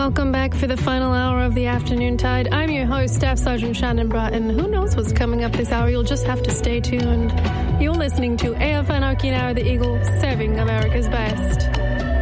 Welcome back for the final hour of the Afternoon Tide. I'm your host, Staff Sergeant Shannon Bratton. Who knows what's coming up this hour? You'll just have to stay tuned. You're listening to AFN Okinawa, the Eagle, serving America's best.